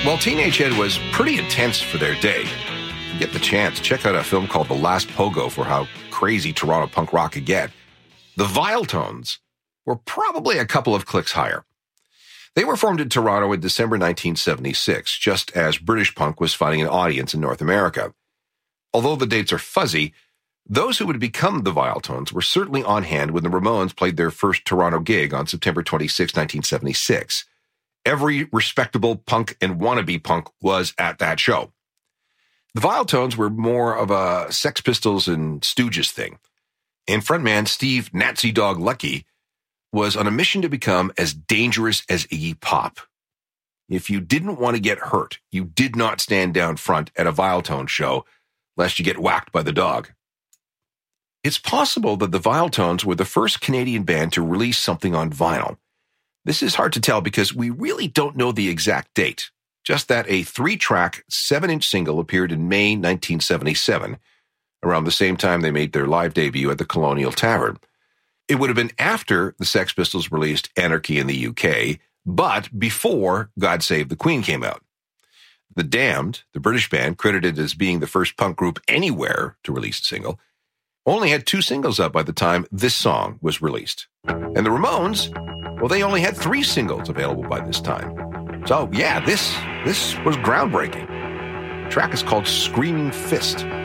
Well, Teenage Head was pretty intense for their day. If you get the chance, check out a film called The Last Pogo for how crazy Toronto punk rock could get. The Viletones were probably a couple of clicks higher. They were formed in Toronto in December 1976, just as British punk was finding an audience in North America. Although the dates are fuzzy, those who would become the Viletones were certainly on hand when the Ramones played their first Toronto gig on September 26, 1976. Every respectable punk and wannabe punk was at that show. The Viletones were more of a Sex Pistols and Stooges thing, and frontman Steve Nazi Dog Lucky was on a mission to become as dangerous as Iggy Pop. If you didn't want to get hurt, you did not stand down front at a Viletone show, lest you get whacked by the dog. It's possible that the Viletones were the first Canadian band to release something on vinyl. This is hard to tell because we really don't know the exact date, just that a 3-track, 7-inch single appeared in May 1977, around the same time they made their live debut at the Colonial Tavern. It would have been after the Sex Pistols released Anarchy in the UK, but before God Save the Queen came out. The Damned, the British band credited as being the first punk group anywhere to release a single, only had 2 singles up by the time this song was released. And the Ramones, well, they only had 3 singles available by this time. So, yeah, this was groundbreaking. The track is called Screaming Fist.